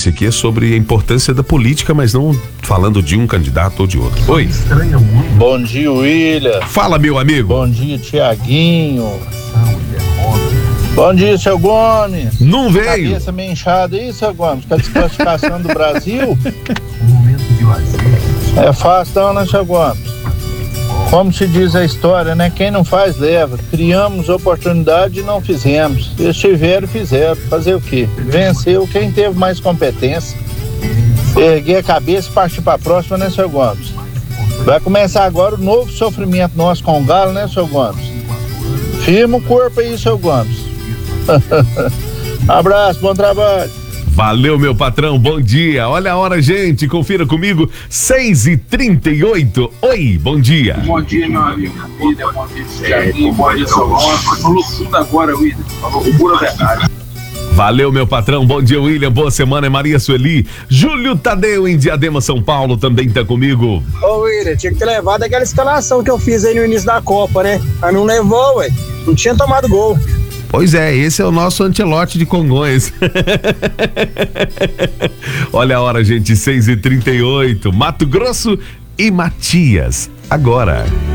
notícia aqui é sobre a importância da política, mas não falando de um candidato ou de outro. Oi. Bom dia, William. Fala, meu amigo. Bom dia, Tiaguinho. Bom dia, seu Gomes. Não veio. Cabeça meio inchada aí, seu Gomes, com a desclassificação do Brasil. É fácil não, né, seu Gomes? Como se diz a história, né? Quem não faz, leva. Criamos oportunidade e não fizemos. Eles tiveram, fizeram. Fazer o quê? Venceu quem teve mais competência. Erguer a cabeça e partir para a próxima, né, seu Gomes? Vai começar agora o novo sofrimento nosso com o Galo, né, seu Gomes? Firma o corpo aí, seu Gomes. Abraço, bom trabalho. Valeu, meu patrão, bom dia. Olha a hora, gente, confira comigo, 6h38. Oi, bom dia. Bom dia, meu amigo. Bom dia, Thiaguinho. Bom dia, seu Gomes. Falou tudo agora, William. Falou pura verdade. Valeu, meu patrão, bom dia, William, boa semana, é Maria Sueli. Júlio Tadeu, em Diadema, São Paulo, também tá comigo. Ô, William, tinha que ter levado aquela escalação que eu fiz aí no início da Copa, né? Mas não levou, ué. Não tinha tomado gol. Pois é, esse é o nosso Ancelotti de Congonhas. Olha a hora, gente, 6h38. Mato Grosso e Matias, agora.